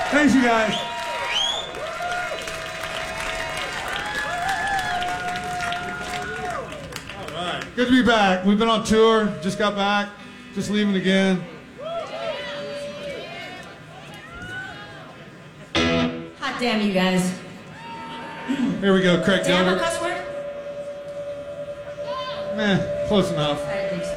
Thanks, you guys. All right. Good to be back. We've been on tour. Just got back. Just leaving again. Hot damn, you guys. Here we go, Craig Damn, a Gilbert. cuss word? Close enough.